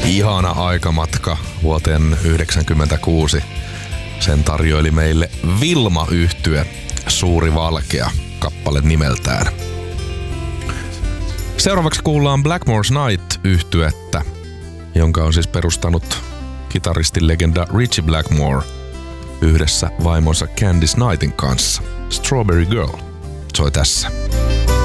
Ihana aikamatka vuoteen 1996. Sen tarjoili meille Vilma-yhtye, Suuri Valkea, kappale nimeltään. Seuraavaksi kuullaan Blackmore's Night-yhtyettä, jonka on siis perustanut kitaristilegenda Ritchie Blackmore yhdessä vaimonsa Candice Knightin kanssa. Strawberry Girl soi tässä.